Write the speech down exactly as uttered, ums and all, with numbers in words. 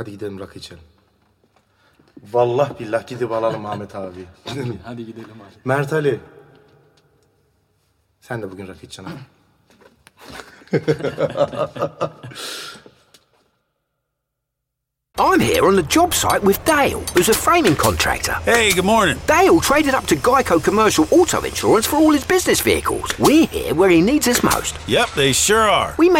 Hadi gidelim rakı içelim. Vallahi billah gidip alalım Ahmet abi. Gidelim. Hadi gidelim abi. Mert Ali. Sen de bugün rakı içeceksin abi. I'm here on the job site with Dale, who's a framing contractor. Hey, good morning. Dale traded up to Geico Commercial Auto Insurance for all his business vehicles. We're here where he needs us most. Yep, they sure are. We